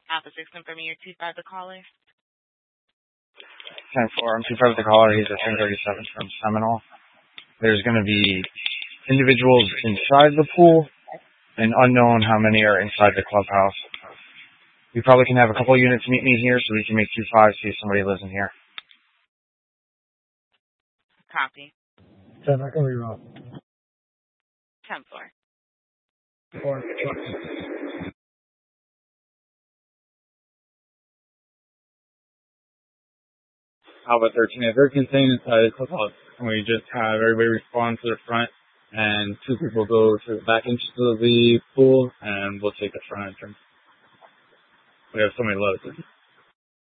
Alpha 6 confirming your 2-5 the caller. 10-4, I'm 2-5 with the caller. He's at 1037 from Seminole. There's going to be individuals inside the pool and unknown how many are inside the clubhouse. We probably can have a couple units meet me here so we can make 2-5, see if somebody lives in here. Copy. 10, I can reroute. 10-4. 4. Alpha 13, if they're contained inside the clubhouse, and we just have everybody respond to the front, and 2 people go to the back entrance of the pool, and we'll take the front entrance. We have so many loads.